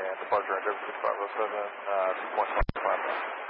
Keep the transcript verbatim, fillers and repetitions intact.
and departure on River six five oh seven, uh, two point five five.